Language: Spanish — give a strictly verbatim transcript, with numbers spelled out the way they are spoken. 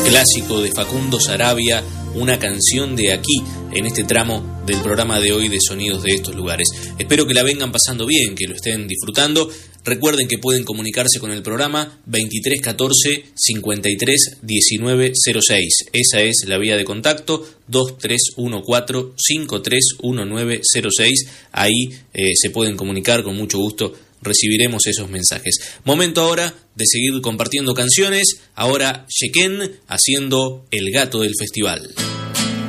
Clásico de Facundo Sarabia, una canción de aquí, en este tramo del programa de hoy de Sonidos de estos lugares. Espero que la vengan pasando bien, que lo estén disfrutando. Recuerden que pueden comunicarse con el programa veintitrés catorce cincuenta y tres diecinueve cero seis. Esa es la vía de contacto, dos tres uno cuatro cinco tres uno nueve cero seis. Ahí eh, se pueden comunicar con mucho gusto. Recibiremos esos mensajes. Momento ahora de seguir compartiendo canciones. Ahora Sheken haciendo El Gato del Festival.